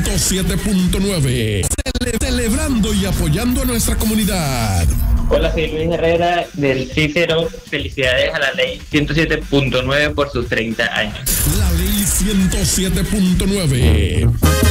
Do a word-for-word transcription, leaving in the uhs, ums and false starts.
ciento siete punto nueve. Cele- celebrando y apoyando a nuestra comunidad. Hola, soy Luis Herrera del Cícero. Felicidades a la ley ciento siete punto nueve por sus treinta años. La ley ciento siete punto nueve.